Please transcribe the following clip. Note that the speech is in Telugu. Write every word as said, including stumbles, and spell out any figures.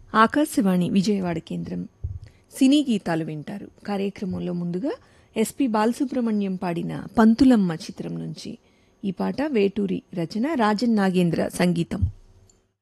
ఆకాశవాణి విజయవాడ కేంద్రం సినీ గీతాలు వింటారు. కార్యక్రమంలో ముందుగా ఎస్పి బాలసుబ్రహ్మణ్యం పాడిన పంతులమ్మ చిత్రం నుంచి ఈ పాట వేటూరి రచన, రాజన్ నాగేంద్ర సంగీతం.